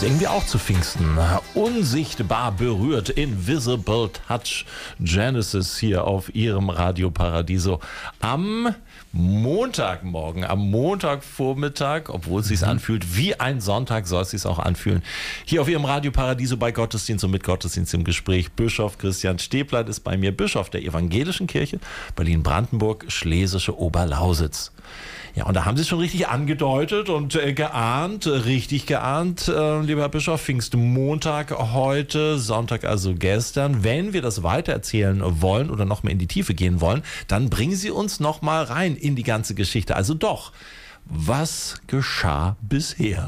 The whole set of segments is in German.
Singen wir auch zu Pfingsten. Unsichtbar berührt, Invisible Touch, Genesis hier auf Ihrem Radio Paradiso am Montagmorgen, am Montagvormittag, obwohl es sich anfühlt wie ein Sonntag, soll es sich auch anfühlen. Hier auf Ihrem Radio Paradiso bei Gottesdienst und mit Gottesdienst im Gespräch. Bischof Christian Stebleit ist bei mir, Bischof der Evangelischen Kirche Berlin-Brandenburg, Schlesische Oberlausitz. Ja, und da haben Sie es schon richtig angedeutet und geahnt, richtig geahnt, lieber Bischof, Pfingstmontag heute, Sonntag also gestern. Wenn wir das weitererzählen wollen oder noch mehr in die Tiefe gehen wollen, dann bringen Sie uns noch mal rein in die ganze Geschichte. Also doch, was geschah bisher?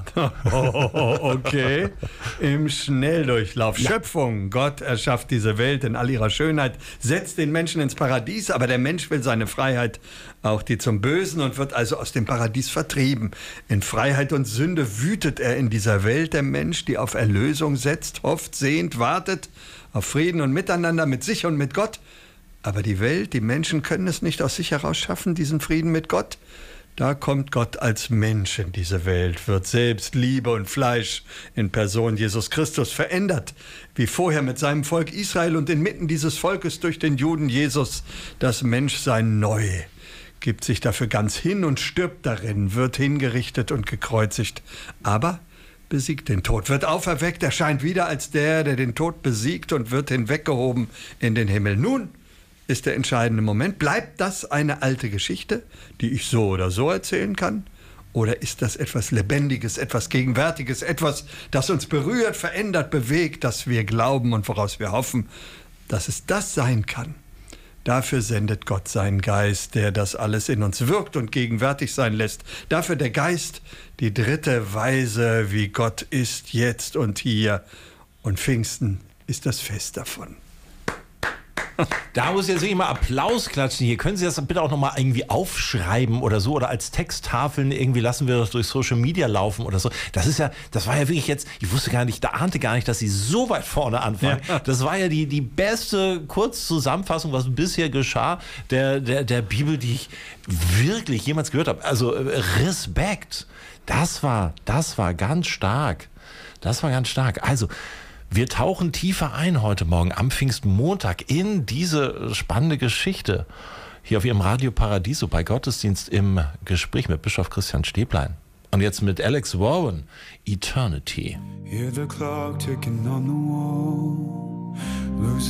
Okay, im Schnelldurchlauf. Ja. Schöpfung. Gott erschafft diese Welt in all ihrer Schönheit, setzt den Menschen ins Paradies, aber der Mensch will seine Freiheit, auch die zum Bösen, und wird also aus dem Paradies vertrieben. In Freiheit und Sünde wütet er in dieser Welt, der Mensch, die auf Erlösung setzt, hofft, sehnt, wartet auf Frieden und Miteinander mit sich und mit Gott. Aber die Welt, die Menschen können es nicht aus sich heraus schaffen, diesen Frieden mit Gott. Da kommt Gott als Mensch in diese Welt, wird selbst Liebe und Fleisch in Person Jesus Christus, verändert, wie vorher mit seinem Volk Israel, und inmitten dieses Volkes durch den Juden Jesus das Menschsein neu, gibt sich dafür ganz hin und stirbt darin, wird hingerichtet und gekreuzigt, aber besiegt den Tod, wird auferweckt, erscheint wieder als der den Tod besiegt und wird hinweggehoben in den Himmel. Nun ist der entscheidende Moment. Bleibt das eine alte Geschichte, die ich so oder so erzählen kann? Oder ist das etwas Lebendiges, etwas Gegenwärtiges, etwas, das uns berührt, verändert, bewegt, das wir glauben und woraus wir hoffen, dass es das sein kann? Dafür sendet Gott seinen Geist, der das alles in uns wirkt und gegenwärtig sein lässt. Dafür der Geist, die dritte Weise, wie Gott ist, jetzt und hier. Und Pfingsten ist das Fest davon. Da muss jetzt wirklich mal Applaus klatschen. Hier können Sie das bitte auch nochmal irgendwie aufschreiben oder so, oder als Texttafeln irgendwie lassen wir das durch Social Media laufen oder so. Das war ja wirklich jetzt, ich wusste gar nicht, da ahnte gar nicht, dass Sie so weit vorne anfangen. Ja. Das war ja die beste Kurzzusammenfassung, was bisher geschah, der Bibel, die ich wirklich jemals gehört habe. Also Respekt. Das war ganz stark. Das war ganz stark. Also, wir tauchen tiefer ein heute Morgen am Pfingstmontag in diese spannende Geschichte hier auf Ihrem Radio Paradiso bei Gottesdienst im Gespräch mit Bischof Christian Stebleit. Und jetzt mit Alex Warren, Eternity. Hear the clock ticking on the wall.